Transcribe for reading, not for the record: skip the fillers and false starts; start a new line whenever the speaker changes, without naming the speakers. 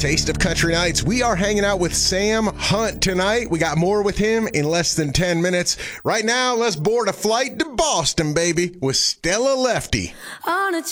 Taste of Country Nights. We are hanging out with Sam Hunt tonight. We got more with him in less than 10 minutes. Right now, let's board a flight to Boston, baby, with Stella Lefty.
On a